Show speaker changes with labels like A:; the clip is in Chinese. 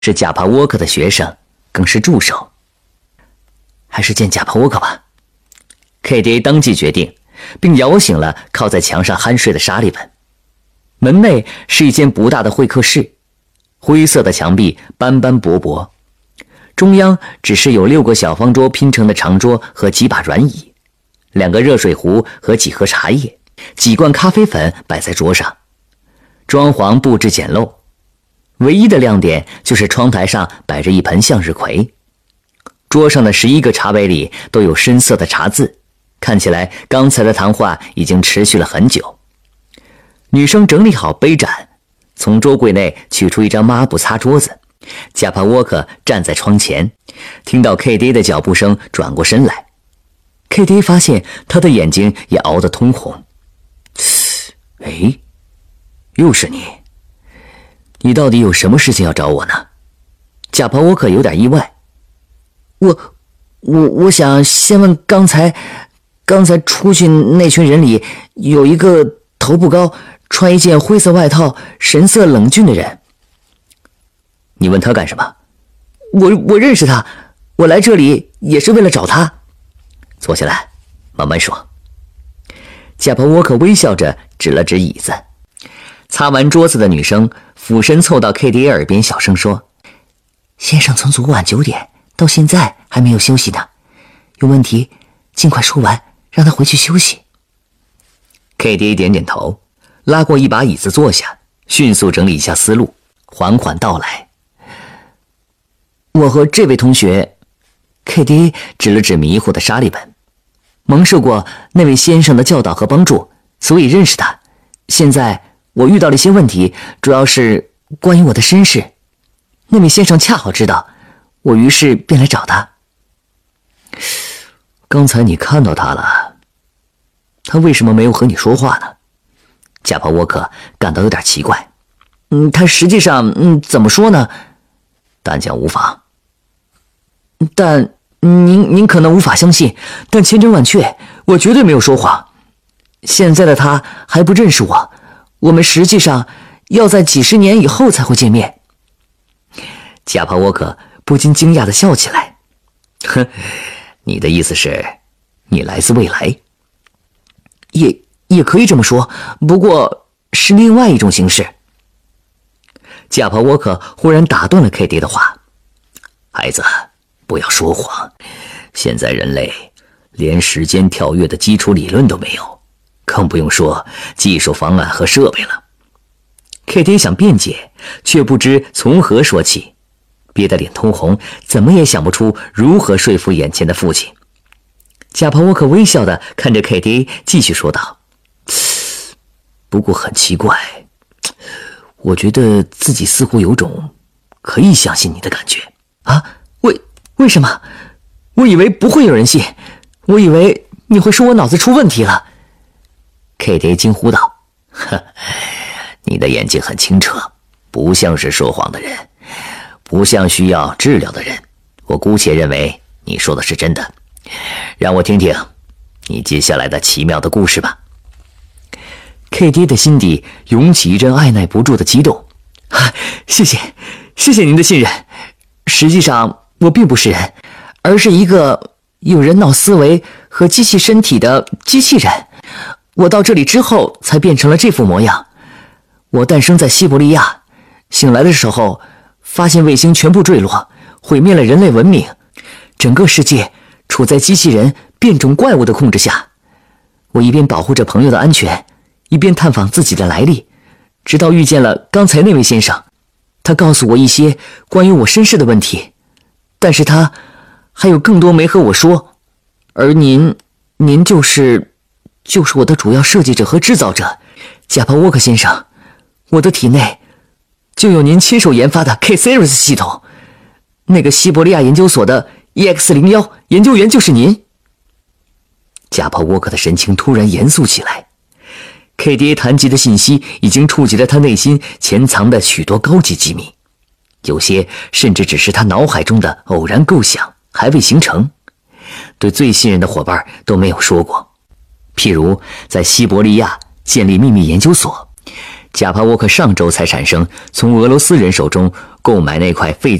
A: 是贾帕沃克的学生，更是助手。还是见贾帕沃克吧。KDA 当即决定，并摇醒了靠在墙上酣睡的沙利文。门内是一间不大的会客室，灰色的墙壁斑斑驳驳，中央只是有6个小方桌拼成的长桌和几把软椅，2个热水壶和几盒茶叶，几罐咖啡粉摆在桌上。装潢布置简陋，唯一的亮点就是窗台上摆着一盆向日葵。桌上的11个茶杯里都有深色的茶渍，看起来刚才的谈话已经持续了很久。女生整理好杯盏，从桌柜内取出一张抹布擦桌子。贾帕沃克站在窗前，听到 KDA 的脚步声，转过身来。KDA 发现他的眼睛也熬得通红。哎，又是你？你到底有什么事情要找我呢？贾帕沃克有点意外。我想先问，刚才出去那群人里有一个头不高，穿一件灰色外套，神色冷峻的人。你问他干什么？我认识他，我来这里也是为了找他。坐下来，慢慢说。贾帕沃克微笑着指了指椅子。擦完桌子的女生俯身凑到 KDA 耳边小声说：“先生从昨晚9点到现在还没有休息呢，有问题尽快说完，让他回去休息。” KDA 点点头，拉过一把椅子坐下，迅速整理一下思路，缓缓道来：“我和这位同学 ，KDA 指了指迷糊的沙利文，蒙受过那位先生的教导和帮助，所以认识他。现在我遇到了一些问题，主要是关于我的身世。那位先生恰好知道，我于是便来找他。刚才你看到他了，他为什么没有和你说话呢？”贾帕沃克感到有点奇怪。他实际上，怎么说呢？但讲无妨。但您可能无法相信，但千真万确，我绝对没有说谎。现在的他还不认识我，我们实际上要在几十年以后才会见面。贾帕沃克不禁惊讶地笑起来。哼，你的意思是，你来自未来？也可以这么说，不过是另外一种形式。贾帕沃克忽然打断了 KDA 的话：“孩子，不要说谎，现在人类连时间跳跃的基础理论都没有，更不用说技术方案和设备了。” KDA 想辩解，却不知从何说起，憋得脸通红，怎么也想不出如何说服眼前的父亲。贾帕沃克微笑地看着 KDA， 继续说道：“不过很奇怪，我觉得自己似乎有种可以相信你的感觉啊！为什么？我以为不会有人信，我以为你会说我脑子出问题了。” KDA 惊呼道：“呵，你的眼睛很清澈，不像是说谎的人，不像需要治疗的人。我姑且认为你说的是真的。让我听听你接下来的奇妙的故事吧。” KDA 的心底涌起一阵按耐不住的激动。谢谢您的信任。实际上我并不是人，而是一个有人脑思维和机器身体的机器人。我到这里之后才变成了这副模样。我诞生在西伯利亚，醒来的时候发现卫星全部坠落，毁灭了人类文明，整个世界处在机器人变种怪物的控制下。我一边保护着朋友的安全，一边探访自己的来历，直到遇见了刚才那位先生。他告诉我一些关于我身世的问题，但是他还有更多没和我说。而您就是我的主要设计者和制造者，贾帕沃克先生。我的体内就有您亲手研发的 K-Series 系统，那个西伯利亚研究所的 EX01 研究员就是您。贾帕沃克的神情突然严肃起来。KDA 谈及的信息已经触及了他内心潜藏的许多高级机密，有些甚至只是他脑海中的偶然构想，还未形成，对最信任的伙伴都没有说过。譬如在西伯利亚建立秘密研究所， 贾帕沃克上周才产生从俄罗斯人手中购买那块废